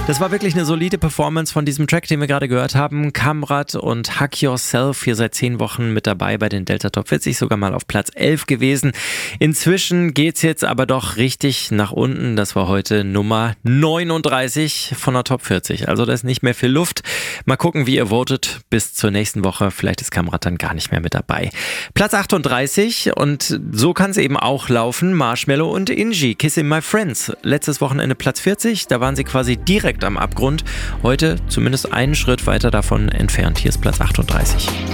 Das war wirklich eine solide Performance von diesem Track, den wir gerade gehört haben. Kamrat und Hack Yourself hier seit 10 Wochen mit dabei bei den Delta Top 40, sogar mal auf Platz 11 gewesen. Inzwischen geht's jetzt aber doch richtig nach unten. Das war heute Nummer 39 von der Top 40. Also da ist nicht mehr viel Luft. Mal gucken, wie ihr votet bis zur nächsten Woche. Vielleicht ist Kamrat dann gar nicht mehr mit dabei. Platz 38 und so kann es eben auch laufen. Marshmello und Inji, Kissing My Friends. Letztes Wochenende Platz 40, da waren sie quasi direkt am Abgrund. Heute zumindest einen Schritt weiter davon entfernt. Hier ist Platz 38.